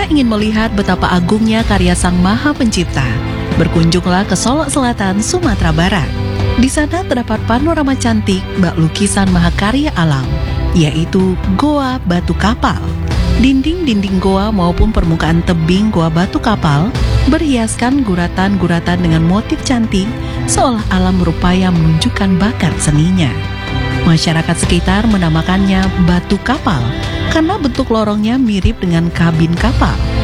Jika ingin melihat betapa agungnya karya Sang Maha Pencipta, berkunjunglah ke Solok Selatan, Sumatera Barat. Di sana terdapat panorama cantik bak lukisan mahakarya alam, yaitu Goa Batu Kapal. Dinding-dinding goa maupun permukaan tebing goa batu kapal berhiaskan guratan-guratan dengan motif cantik, seolah alam berupaya menunjukkan bakat seninya. Masyarakat sekitar menamakannya batu kapal karena bentuk lorongnya mirip dengan kabin kapal.